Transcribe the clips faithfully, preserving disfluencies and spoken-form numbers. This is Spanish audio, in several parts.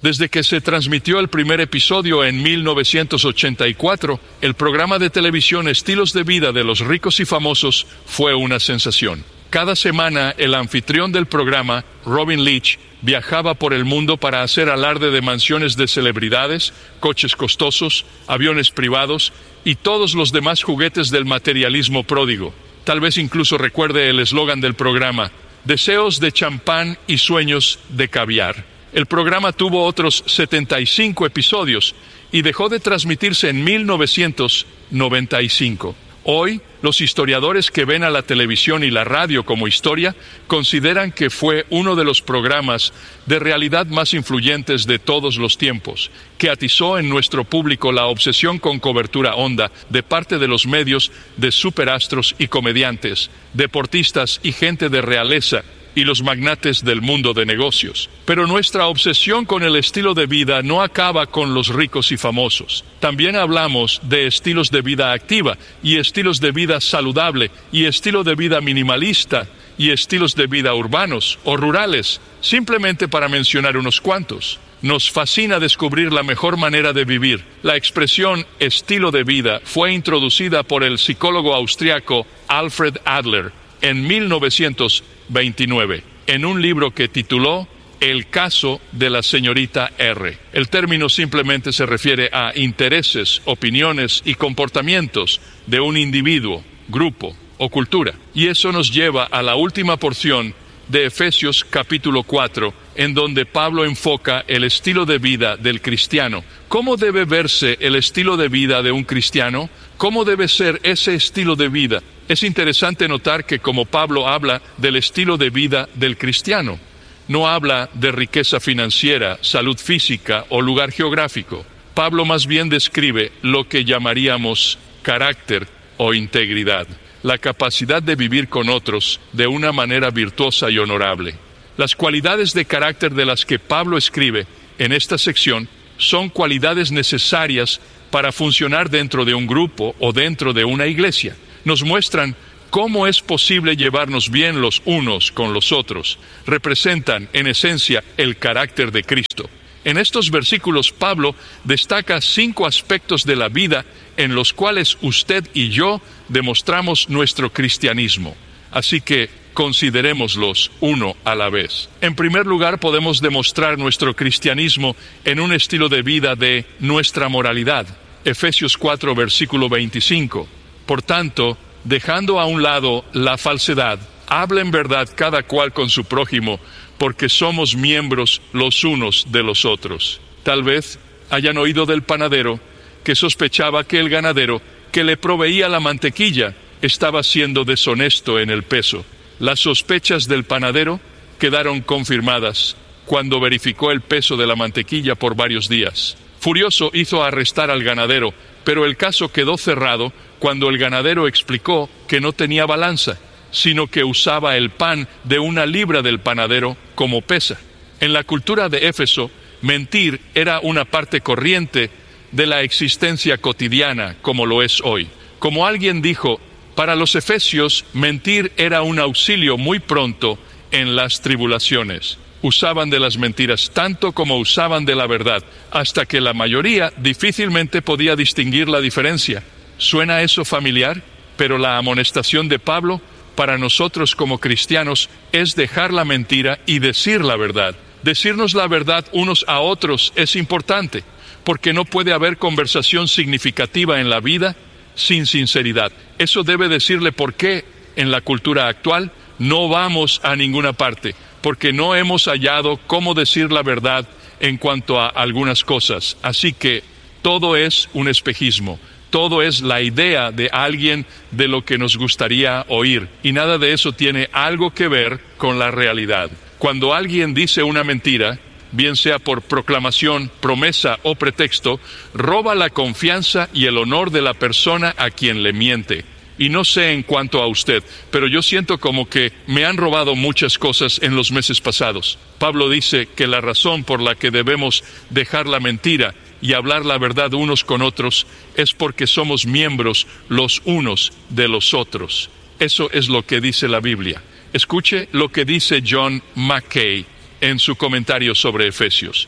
Desde que se transmitió el primer episodio en mil novecientos ochenta y cuatro, el programa de televisión Estilos de Vida de los Ricos y Famosos fue una sensación. Cada semana, el anfitrión del programa, Robin Leach, viajaba por el mundo para hacer alarde de mansiones de celebridades, coches costosos, aviones privados y todos los demás juguetes del materialismo pródigo. Tal vez incluso recuerde el eslogan del programa: deseos de champán y sueños de caviar. El programa tuvo otros setenta y cinco episodios y dejó de transmitirse en mil novecientos noventa y cinco. Hoy, los historiadores que ven a la televisión y la radio como historia consideran que fue uno de los programas de realidad más influyentes de todos los tiempos, que atizó en nuestro público la obsesión con cobertura honda de parte de los medios de superastros y comediantes, deportistas y gente de realeza, y los magnates del mundo de negocios. Pero nuestra obsesión con el estilo de vida no acaba con los ricos y famosos. También hablamos de estilos de vida activa, y estilos de vida saludable, y estilo de vida minimalista, y estilos de vida urbanos o rurales, simplemente para mencionar unos cuantos. Nos fascina descubrir la mejor manera de vivir. La expresión estilo de vida fue introducida por el psicólogo austriaco Alfred Adler en mil novecientos veintinueve, en un libro que tituló El caso de la señorita R. El término simplemente se refiere a intereses, opiniones y comportamientos de un individuo, grupo o cultura. Y eso nos lleva a la última porción de Efesios capítulo cuatro, en donde Pablo enfoca el estilo de vida del cristiano. ¿Cómo debe verse el estilo de vida de un cristiano? ¿Cómo debe ser ese estilo de vida? Es interesante notar que como Pablo habla del estilo de vida del cristiano, no habla de riqueza financiera, salud física o lugar geográfico. Pablo más bien describe lo que llamaríamos carácter o integridad, la capacidad de vivir con otros de una manera virtuosa y honorable. Las cualidades de carácter de las que Pablo escribe en esta sección son cualidades necesarias para funcionar dentro de un grupo o dentro de una iglesia. Nos muestran cómo es posible llevarnos bien los unos con los otros. Representan, en esencia, el carácter de Cristo. En estos versículos, Pablo destaca cinco aspectos de la vida en los cuales usted y yo demostramos nuestro cristianismo. Así que considerémoslos uno a la vez. En primer lugar, podemos demostrar nuestro cristianismo en un estilo de vida de nuestra moralidad. Efesios cuatro, versículo veinticinco. Por tanto, dejando a un lado la falsedad, hablen verdad cada cual con su prójimo, porque somos miembros los unos de los otros. Tal vez hayan oído del panadero que sospechaba que el ganadero que le proveía la mantequilla estaba siendo deshonesto en el peso. Las sospechas del panadero quedaron confirmadas cuando verificó el peso de la mantequilla por varios días. Furioso hizo arrestar al ganadero, pero el caso quedó cerrado cuando el ganadero explicó que no tenía balanza, sino que usaba el pan de una libra del panadero como pesa. En la cultura de Éfeso, mentir era una parte corriente de la existencia cotidiana, como lo es hoy. Como alguien dijo, para los efesios, mentir era un auxilio muy pronto en las tribulaciones. Usaban de las mentiras tanto como usaban de la verdad, hasta que la mayoría difícilmente podía distinguir la diferencia. ¿Suena eso familiar? Pero la amonestación de Pablo para nosotros como cristianos es dejar la mentira y decir la verdad. Decirnos la verdad unos a otros es importante, porque no puede haber conversación significativa en la vida sin sinceridad. Eso debe decirle por qué en la cultura actual no vamos a ninguna parte, porque no hemos hallado cómo decir la verdad en cuanto a algunas cosas. Así que todo es un espejismo. Todo es la idea de alguien de lo que nos gustaría oír, y nada de eso tiene algo que ver con la realidad. Cuando alguien dice una mentira, bien sea por proclamación, promesa o pretexto, roba la confianza y el honor de la persona a quien le miente. Y no sé en cuanto a usted, pero yo siento como que me han robado muchas cosas en los meses pasados. Pablo dice que la razón por la que debemos dejar la mentira y hablar la verdad unos con otros es porque somos miembros los unos de los otros. Eso es lo que dice la Biblia. Escuche lo que dice John Mackay en su comentario sobre Efesios.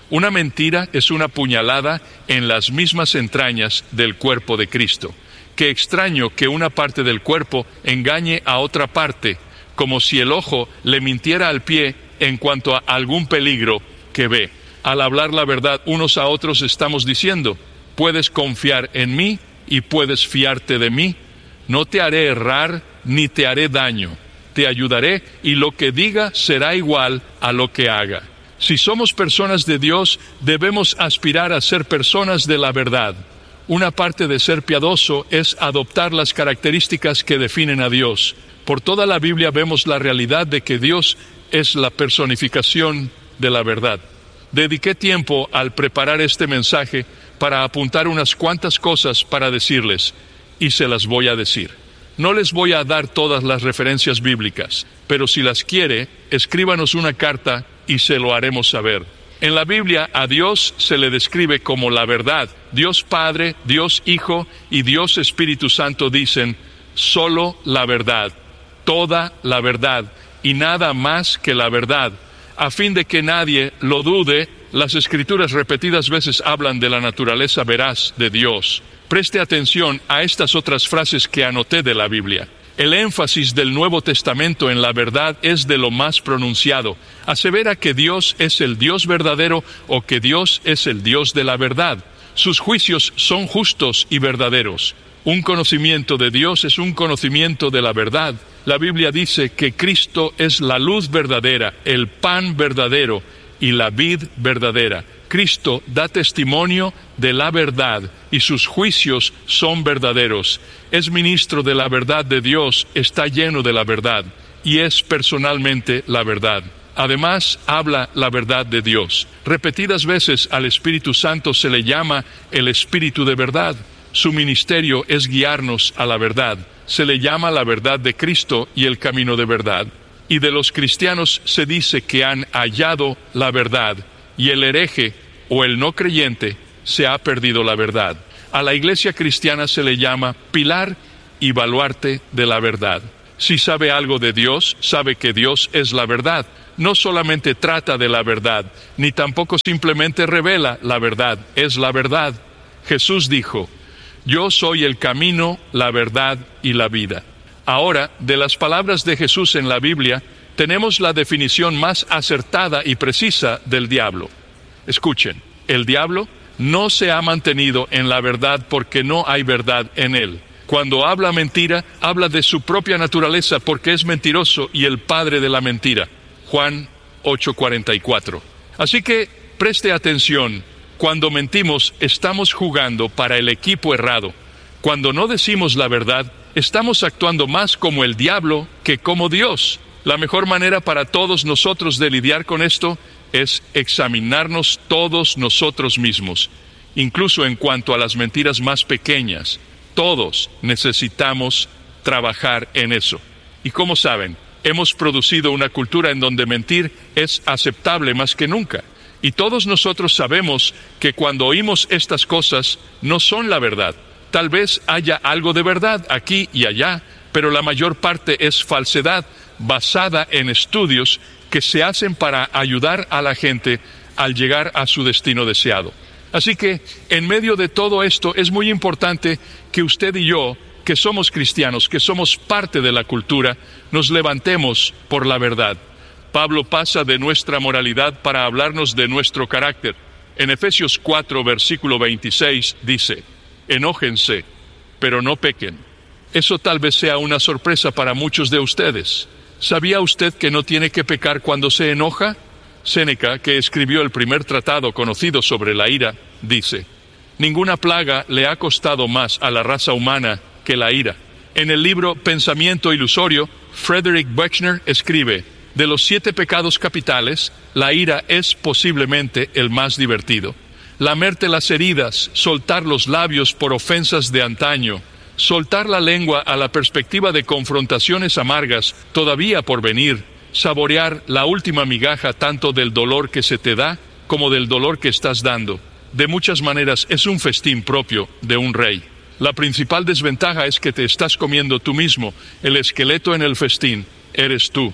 Una mentira es una puñalada en las mismas entrañas del cuerpo de Cristo. Qué extraño que una parte del cuerpo engañe a otra parte, como si el ojo le mintiera al pie en cuanto a algún peligro que ve. Al hablar la verdad unos a otros estamos diciendo: puedes confiar en mí y puedes fiarte de mí. No te haré errar ni te haré daño. Te ayudaré y lo que diga será igual a lo que haga. Si somos personas de Dios, debemos aspirar a ser personas de la verdad. Una parte de ser piadoso es adoptar las características que definen a Dios. Por toda la Biblia vemos la realidad de que Dios es la personificación de la verdad. Dediqué tiempo al preparar este mensaje para apuntar unas cuantas cosas para decirles, y se las voy a decir. No les voy a dar todas las referencias bíblicas, pero si las quiere, escríbanos una carta y se lo haremos saber. En la Biblia a Dios se le describe como la verdad. Dios Padre, Dios Hijo y Dios Espíritu Santo dicen solo la verdad, toda la verdad y nada más que la verdad. A fin de que nadie lo dude, las Escrituras repetidas veces hablan de la naturaleza veraz de Dios. Preste atención a estas otras frases que anoté de la Biblia. El énfasis del Nuevo Testamento en la verdad es de lo más pronunciado. Asevera que Dios es el Dios verdadero o que Dios es el Dios de la verdad. Sus juicios son justos y verdaderos. Un conocimiento de Dios es un conocimiento de la verdad. La Biblia dice que Cristo es la luz verdadera, el pan verdadero y la vid verdadera. Cristo da testimonio de la verdad y sus juicios son verdaderos. Es ministro de la verdad de Dios, está lleno de la verdad y es personalmente la verdad. Además, habla la verdad de Dios. Repetidas veces al Espíritu Santo se le llama el Espíritu de verdad. Su ministerio es guiarnos a la verdad. Se le llama la verdad de Cristo y el camino de verdad. Y de los cristianos se dice que han hallado la verdad, y el hereje o el no creyente se ha perdido la verdad. A la iglesia cristiana se le llama pilar y baluarte de la verdad. Si sabe algo de Dios, sabe que Dios es la verdad. No solamente trata de la verdad, ni tampoco simplemente revela la verdad, es la verdad. Jesús dijo: yo soy el camino, la verdad y la vida. Ahora, de las palabras de Jesús en la Biblia, tenemos la definición más acertada y precisa del diablo. Escuchen, el diablo no se ha mantenido en la verdad porque no hay verdad en él. Cuando habla mentira, habla de su propia naturaleza porque es mentiroso y el padre de la mentira. Juan ocho cuarenta y cuatro. Así que preste atención. Cuando mentimos, estamos jugando para el equipo errado. Cuando no decimos la verdad, estamos actuando más como el diablo que como Dios. La mejor manera para todos nosotros de lidiar con esto es examinarnos todos nosotros mismos, incluso en cuanto a las mentiras más pequeñas. Todos necesitamos trabajar en eso. Y como saben, hemos producido una cultura en donde mentir es aceptable más que nunca. Y todos nosotros sabemos que cuando oímos estas cosas no son la verdad. Tal vez haya algo de verdad aquí y allá, pero la mayor parte es falsedad basada en estudios que se hacen para ayudar a la gente al llegar a su destino deseado. Así que, en medio de todo esto, es muy importante que usted y yo, que somos cristianos, que somos parte de la cultura, nos levantemos por la verdad. Pablo pasa de nuestra moralidad para hablarnos de nuestro carácter. En Efesios cuatro, versículo veintiséis, dice: enójense, pero no pequen. Eso tal vez sea una sorpresa para muchos de ustedes. ¿Sabía usted que no tiene que pecar cuando se enoja? Séneca, que escribió el primer tratado conocido sobre la ira, dice: ninguna plaga le ha costado más a la raza humana que la ira. En el libro Pensamiento Ilusorio, Frederick Buechner escribe: de los siete pecados capitales, la ira es posiblemente el más divertido. Lamerte las heridas, soltar los labios por ofensas de antaño, soltar la lengua a la perspectiva de confrontaciones amargas todavía por venir, saborear la última migaja tanto del dolor que se te da como del dolor que estás dando. De muchas maneras es un festín propio de un rey. La principal desventaja es que te estás comiendo tú mismo. El esqueleto en el festín eres tú.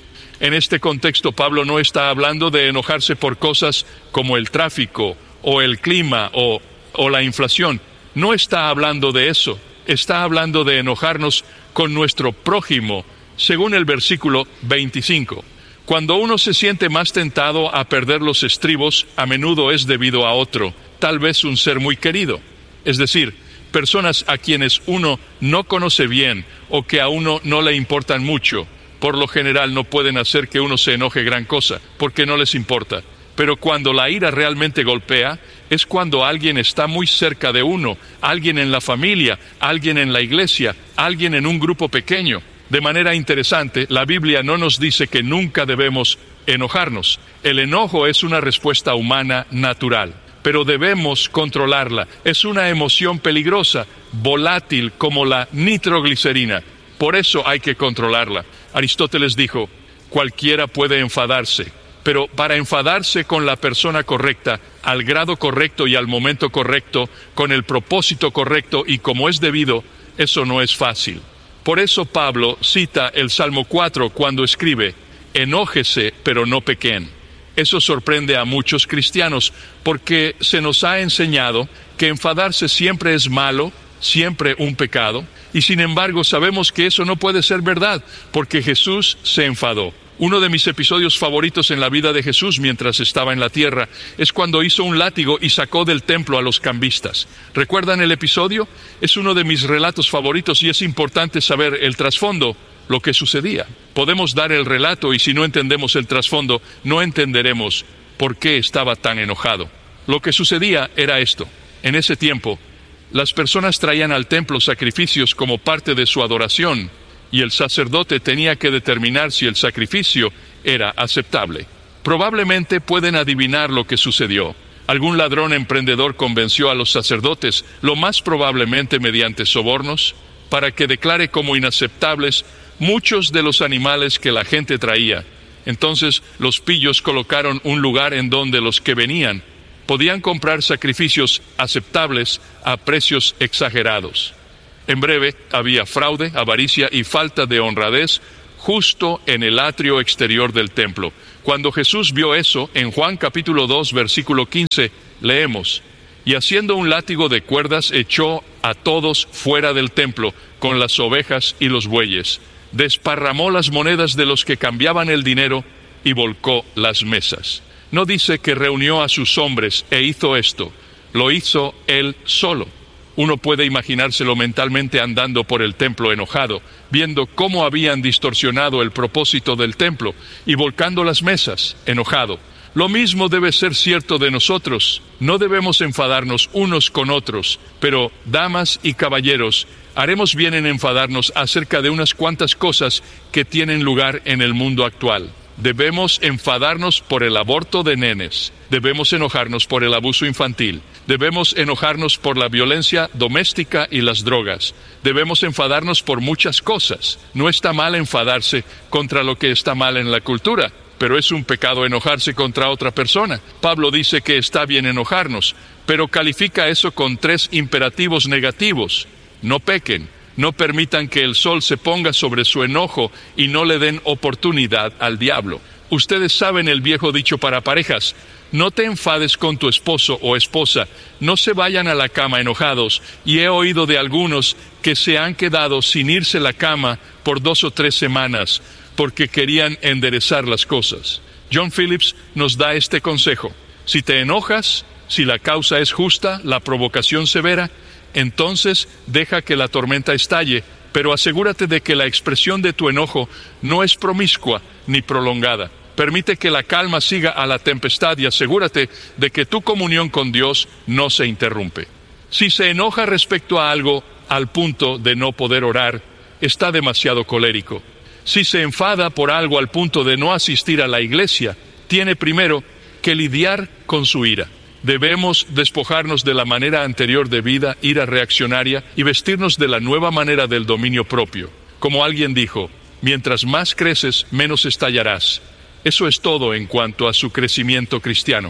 En este contexto, Pablo no está hablando de enojarse por cosas como el tráfico, o el clima, o, o la inflación. No está hablando de eso. Está hablando de enojarnos con nuestro prójimo, según el versículo veinticinco. Cuando uno se siente más tentado a perder los estribos, a menudo es debido a otro, tal vez un ser muy querido. Es decir, personas a quienes uno no conoce bien o que a uno no le importan mucho. Por lo general no pueden hacer que uno se enoje gran cosa, porque no les importa. Pero cuando la ira realmente golpea, es cuando alguien está muy cerca de uno, alguien en la familia, alguien en la iglesia, alguien en un grupo pequeño. De manera interesante, la Biblia no nos dice que nunca debemos enojarnos. El enojo es una respuesta humana natural, pero debemos controlarla. Es una emoción peligrosa, volátil como la nitroglicerina. Por eso hay que controlarla. Aristóteles dijo, cualquiera puede enfadarse, pero para enfadarse con la persona correcta, al grado correcto y al momento correcto, con el propósito correcto y como es debido, eso no es fácil. Por eso Pablo cita el Salmo cuatro cuando escribe, enójese, pero no pequen. Eso sorprende a muchos cristianos, porque se nos ha enseñado que enfadarse siempre es malo, siempre un pecado, y sin embargo sabemos que eso no puede ser verdad, porque Jesús se enfadó. Uno de mis episodios favoritos en la vida de Jesús mientras estaba en la tierra es cuando hizo un látigo y sacó del templo a los cambistas. ¿Recuerdan el episodio? Es uno de mis relatos favoritos y es importante saber el trasfondo, lo que sucedía. Podemos dar el relato y si no entendemos el trasfondo, no entenderemos por qué estaba tan enojado. Lo que sucedía era esto. En ese tiempo, las personas traían al templo sacrificios como parte de su adoración, y el sacerdote tenía que determinar si el sacrificio era aceptable. Probablemente pueden adivinar lo que sucedió. Algún ladrón emprendedor convenció a los sacerdotes, lo más probablemente mediante sobornos, para que declare como inaceptables muchos de los animales que la gente traía. Entonces los pillos colocaron un lugar en donde los que venían podían comprar sacrificios aceptables a precios exagerados. En breve, había fraude, avaricia y falta de honradez justo en el atrio exterior del templo. Cuando Jesús vio eso, en Juan capítulo dos, versículo quince, leemos, y haciendo un látigo de cuerdas, echó a todos fuera del templo, con las ovejas y los bueyes. Desparramó las monedas de los que cambiaban el dinero y volcó las mesas. No dice que reunió a sus hombres e hizo esto, lo hizo él solo. Uno puede imaginárselo mentalmente andando por el templo enojado, viendo cómo habían distorsionado el propósito del templo y volcando las mesas, enojado. Lo mismo debe ser cierto de nosotros. No debemos enfadarnos unos con otros, pero, damas y caballeros, haremos bien en enfadarnos acerca de unas cuantas cosas que tienen lugar en el mundo actual. Debemos enfadarnos por el aborto de nenes. Debemos enojarnos por el abuso infantil. Debemos enojarnos por la violencia doméstica y las drogas. Debemos enfadarnos por muchas cosas. No está mal enfadarse contra lo que está mal en la cultura, pero es un pecado enojarse contra otra persona. Pablo dice que está bien enojarnos, pero califica eso con tres imperativos negativos. No pequen. No permitan que el sol se ponga sobre su enojo y no le den oportunidad al diablo. Ustedes saben el viejo dicho para parejas, no te enfades con tu esposo o esposa, no se vayan a la cama enojados, y he oído de algunos que se han quedado sin irse a la cama por dos o tres semanas, porque querían enderezar las cosas. John Phillips nos da este consejo, si te enojas, si la causa es justa, la provocación severa, entonces deja que la tormenta estalle, pero asegúrate de que la expresión de tu enojo no es promiscua ni prolongada. Permite que la calma siga a la tempestad y asegúrate de que tu comunión con Dios no se interrumpe. Si se enoja respecto a algo al punto de no poder orar, está demasiado colérico. Si se enfada por algo al punto de no asistir a la iglesia, tiene primero que lidiar con su ira. Debemos despojarnos de la manera anterior de vida, ira reaccionaria, y vestirnos de la nueva manera del dominio propio. Como alguien dijo, mientras más creces, menos estallarás. Eso es todo en cuanto a su crecimiento cristiano.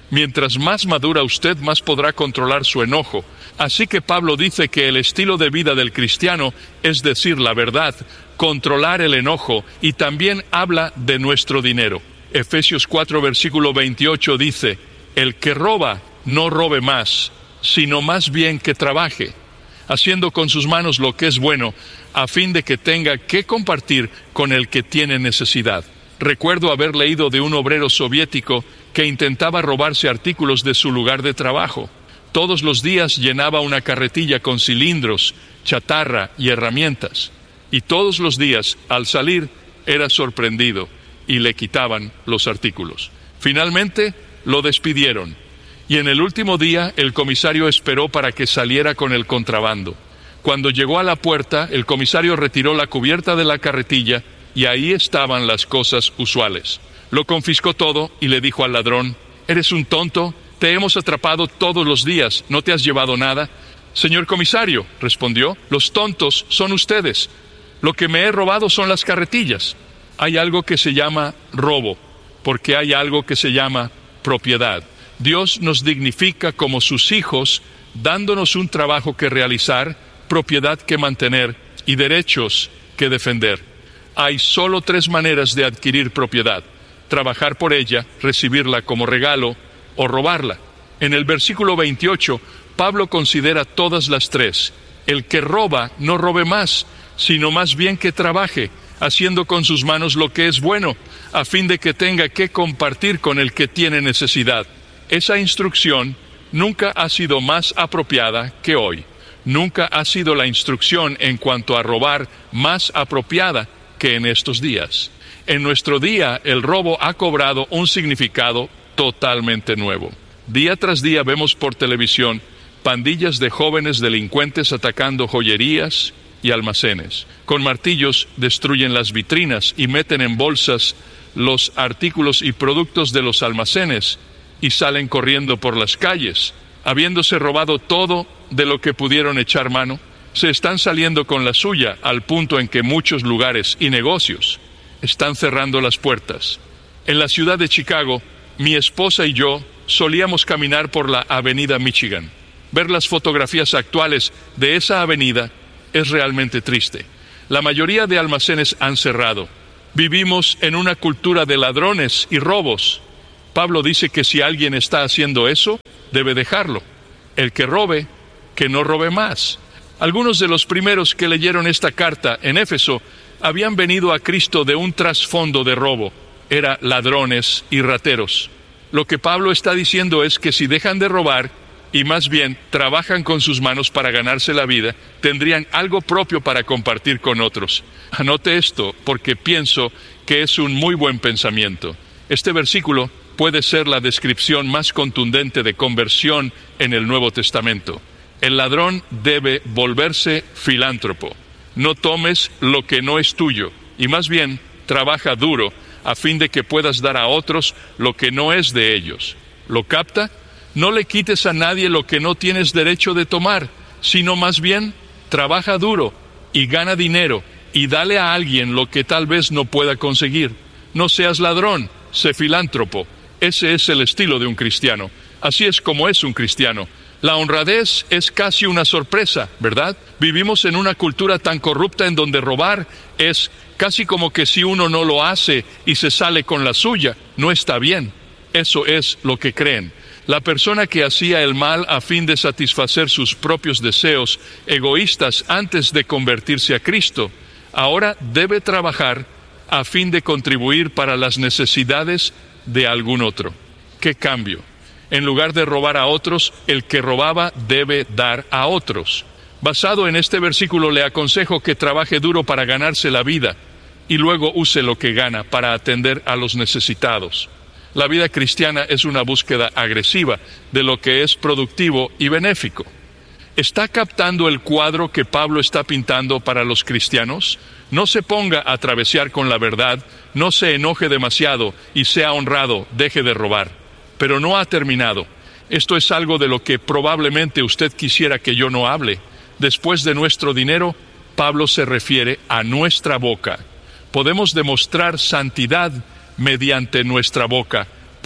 Mientras más madura usted, más podrá controlar su enojo. Así que Pablo dice que el estilo de vida del cristiano es decir la verdad, controlar el enojo, y también habla de nuestro dinero. Efesios cuatro, versículo veintiocho dice: el que roba, no robe más, sino más bien que trabaje, haciendo con sus manos lo que es bueno, a fin de que tenga que compartir con el que tiene necesidad. Recuerdo haber leído de un obrero soviético que intentaba robarse artículos de su lugar de trabajo. Todos los días llenaba una carretilla con cilindros, chatarra y herramientas. Y todos los días, al salir, era sorprendido y le quitaban los artículos. Finalmente, lo despidieron. Y en el último día, el comisario esperó para que saliera con el contrabando. Cuando llegó a la puerta, el comisario retiró la cubierta de la carretilla y ahí estaban las cosas usuales. Lo confiscó todo y le dijo al ladrón: «¿Eres un tonto? Te hemos atrapado todos los días, ¿no te has llevado nada?» «Señor comisario», respondió, «los tontos son ustedes. Lo que me he robado son las carretillas». Hay algo que se llama robo, porque hay algo que se llama propiedad. Dios nos dignifica como sus hijos, dándonos un trabajo que realizar, propiedad que mantener y derechos que defender. Hay solo tres maneras de adquirir propiedad: trabajar por ella, recibirla como regalo o robarla. En el versículo veintiocho, Pablo considera todas las tres. El que roba, no robe más, sino más bien que trabaje, haciendo con sus manos lo que es bueno, a fin de que tenga que compartir con el que tiene necesidad. Esa instrucción nunca ha sido más apropiada que hoy. Nunca ha sido la instrucción en cuanto a robar más apropiada que en estos días. En nuestro día, el robo ha cobrado un significado totalmente nuevo. Día tras día vemos por televisión pandillas de jóvenes delincuentes atacando joyerías y almacenes. Con martillos destruyen las vitrinas y meten en bolsas los artículos y productos de los almacenes y salen corriendo por las calles. Habiéndose robado todo de lo que pudieron echar mano, se están saliendo con la suya, al punto en que muchos lugares y negocios están cerrando las puertas. En la ciudad de Chicago, mi esposa y yo solíamos caminar por la avenida Michigan. Ver las fotografías actuales de esa avenida es realmente triste. La mayoría de almacenes han cerrado. Vivimos en una cultura de ladrones y robos. Pablo dice que si alguien está haciendo eso, debe dejarlo. El que robe, que no robe más. Algunos de los primeros que leyeron esta carta en Éfeso habían venido a Cristo de un trasfondo de robo. Eran ladrones y rateros. Lo que Pablo está diciendo es que si dejan de robar y más bien trabajan con sus manos para ganarse la vida, tendrían algo propio para compartir con otros. Anote esto, porque pienso que es un muy buen pensamiento. Este versículo puede ser la descripción más contundente de conversión en el Nuevo Testamento. El ladrón debe volverse filántropo. No tomes lo que no es tuyo, y más bien trabaja duro a fin de que puedas dar a otros lo que no es de ellos. ¿Lo capta? No le quites a nadie lo que no tienes derecho de tomar, sino más bien trabaja duro y gana dinero y dale a alguien lo que tal vez no pueda conseguir. No seas ladrón, sé filántropo. Ese es el estilo de un cristiano. Así es como es un cristiano. La honradez es casi una sorpresa, ¿verdad? Vivimos en una cultura tan corrupta en donde robar es casi como que si uno no lo hace y se sale con la suya, no está bien. Eso es lo que creen. La persona que hacía el mal a fin de satisfacer sus propios deseos egoístas antes de convertirse a Cristo, ahora debe trabajar a fin de contribuir para las necesidades de algún otro. ¿Qué cambio? En lugar de robar a otros, el que robaba debe dar a otros. Basado en este versículo, le aconsejo que trabaje duro para ganarse la vida y luego use lo que gana para atender a los necesitados. La vida cristiana es una búsqueda agresiva de lo que es productivo y benéfico. ¿Está captando el cuadro que Pablo está pintando para los cristianos? No se ponga a travesear con la verdad, no se enoje demasiado y sea honrado, deje de robar. Pero no ha terminado. Esto es algo de lo que probablemente usted quisiera que yo no hable. Después de nuestro dinero, Pablo se refiere a nuestra boca. Podemos demostrar santidad mediante nuestra boca,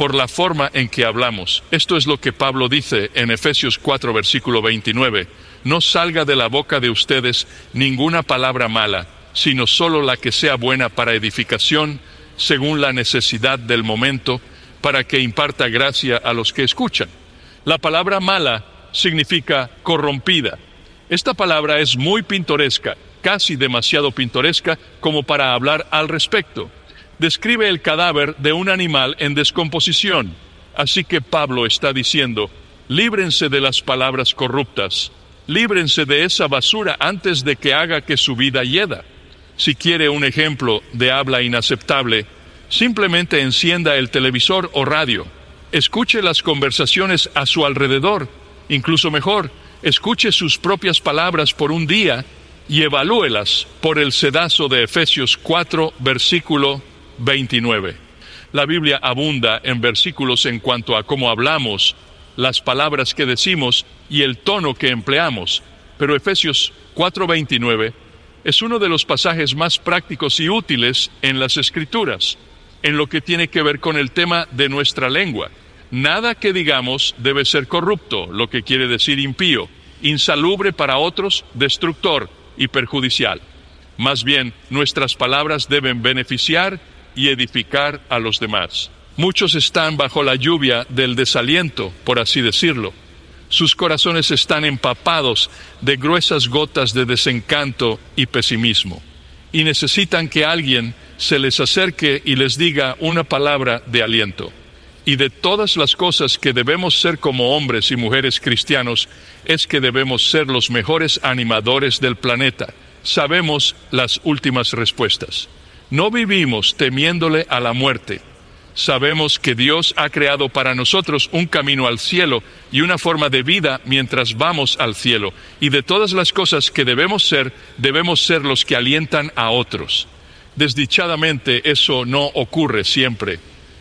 por la forma en que hablamos. Esto es lo que Pablo dice en Efesios cuatro, versículo veintinueve. No salga de la boca de ustedes ninguna palabra mala, sino solo la que sea buena para edificación, según la necesidad del momento, para que imparta gracia a los que escuchan. La palabra mala significa corrompida. Esta palabra es muy pintoresca, casi demasiado pintoresca como para hablar al respecto. Describe el cadáver de un animal en descomposición. Así que Pablo está diciendo, líbrense de las palabras corruptas, líbrense de esa basura antes de que haga que su vida hieda. Si quiere un ejemplo de habla inaceptable, simplemente encienda el televisor o radio. Escuche las conversaciones a su alrededor. Incluso mejor, escuche sus propias palabras por un día y evalúelas por el sedazo de Efesios cuatro, versículo veintinueve. La Biblia abunda en versículos en cuanto a cómo hablamos, las palabras que decimos y el tono que empleamos, pero Efesios cuatro veintinueve es uno de los pasajes más prácticos y útiles en las Escrituras, en lo que tiene que ver con el tema de nuestra lengua. Nada que digamos debe ser corrupto, lo que quiere decir impío, insalubre para otros, destructor y perjudicial. Más bien, nuestras palabras deben beneficiar y edificar a los demás. Muchos están bajo la lluvia del desaliento, por así decirlo. Sus corazones están empapados de gruesas gotas de desencanto y pesimismo, y necesitan que alguien se les acerque y les diga una palabra de aliento. Y de todas las cosas que debemos ser como hombres y mujeres cristianos, es que debemos ser los mejores animadores del planeta. Sabemos las últimas respuestas. No vivimos temiéndole a la muerte. Sabemos que Dios ha creado para nosotros un camino al cielo y una forma de vida mientras vamos al cielo. Y de todas las cosas que debemos ser, debemos ser los que alientan a otros. Desdichadamente, eso no ocurre siempre.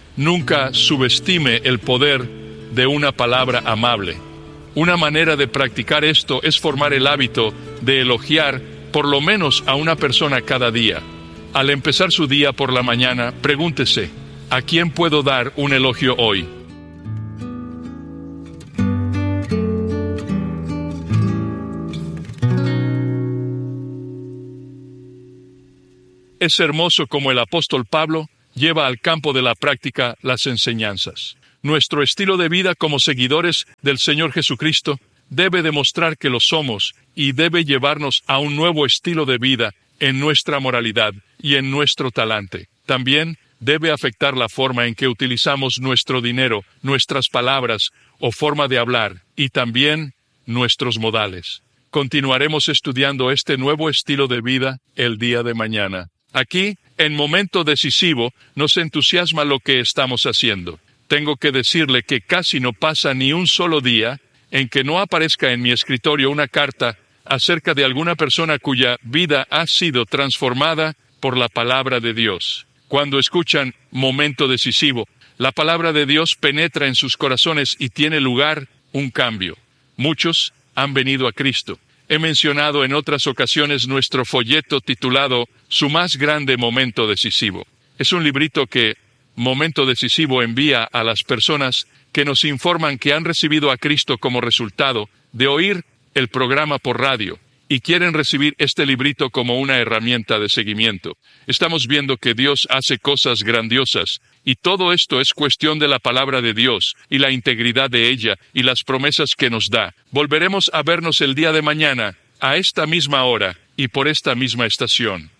Nunca subestime el poder de una palabra amable. Una manera de practicar esto es formar el hábito de elogiar por lo menos a una persona cada día. Al empezar su día por la mañana, pregúntese, ¿a quién puedo dar un elogio hoy? Es hermoso como el apóstol Pablo lleva al campo de la práctica las enseñanzas. Nuestro estilo de vida como seguidores del Señor Jesucristo debe demostrar que lo somos y debe llevarnos a un nuevo estilo de vida en nuestra moralidad y en nuestro talante. También debe afectar la forma en que utilizamos nuestro dinero, nuestras palabras o forma de hablar, y también nuestros modales. Continuaremos estudiando este nuevo estilo de vida el día de mañana. Aquí, en Momento Decisivo, nos entusiasma lo que estamos haciendo. Tengo que decirle que casi no pasa ni un solo día en que no aparezca en mi escritorio una carta acerca de alguna persona cuya vida ha sido transformada por la palabra de Dios. Cuando escuchan Momento Decisivo, la palabra de Dios penetra en sus corazones y tiene lugar un cambio. Muchos han venido a Cristo. He mencionado en otras ocasiones nuestro folleto titulado Su más grande momento decisivo. Es un librito que Momento Decisivo envía a las personas que nos informan que han recibido a Cristo como resultado de oír el programa por radio y quieren recibir este librito como una herramienta de seguimiento. Estamos viendo que Dios hace cosas grandiosas, y todo esto es cuestión de la palabra de Dios y la integridad de ella y las promesas que nos da. Volveremos a vernos el día de mañana, a esta misma hora y por esta misma estación.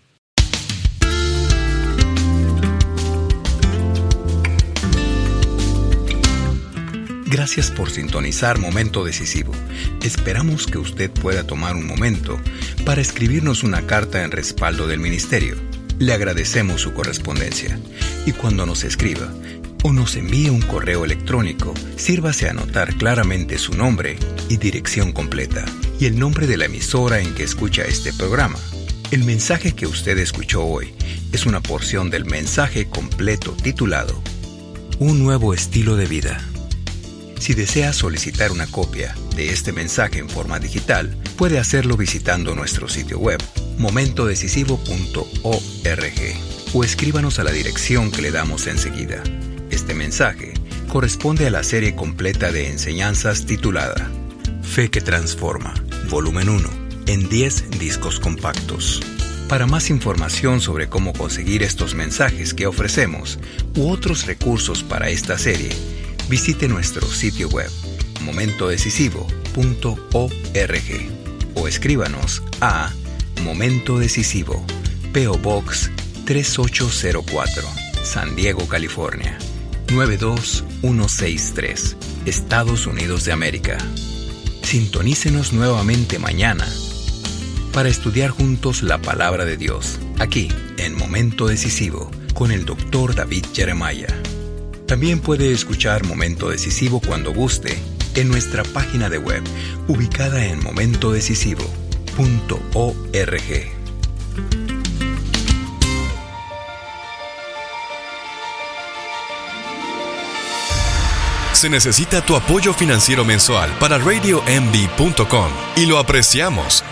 Gracias por sintonizar Momento Decisivo. Esperamos que usted pueda tomar un momento para escribirnos una carta en respaldo del ministerio. Le agradecemos su correspondencia. Y cuando nos escriba o nos envíe un correo electrónico, sírvase a anotar claramente su nombre y dirección completa y el nombre de la emisora en que escucha este programa. El mensaje que usted escuchó hoy es una porción del mensaje completo titulado Un nuevo estilo de vida. Si desea solicitar una copia de este mensaje en forma digital, puede hacerlo visitando nuestro sitio web, momento decisivo punto org, o escríbanos a la dirección que le damos enseguida. Este mensaje corresponde a la serie completa de enseñanzas titulada Fe que Transforma, volumen uno, en diez discos compactos. Para más información sobre cómo conseguir estos mensajes que ofrecemos u otros recursos para esta serie, visite nuestro sitio web momento decisivo punto org o escríbanos a Momento Decisivo, P O Box tres ocho cero cuatro, San Diego, California nueve dos uno seis tres, Estados Unidos de América. Sintonícenos nuevamente mañana para estudiar juntos la palabra de Dios, aquí en Momento Decisivo, con el doctor David Jeremiah. También puede escuchar Momento Decisivo cuando guste en nuestra página de web, ubicada en momento decisivo punto org. Se necesita tu apoyo financiero mensual para radio m b punto com y lo apreciamos.